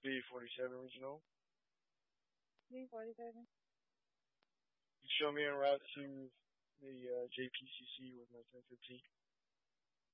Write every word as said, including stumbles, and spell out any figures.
B forty-seven regional. B forty-seven. You show me en route to the uh, J P C C with my ten fifteen.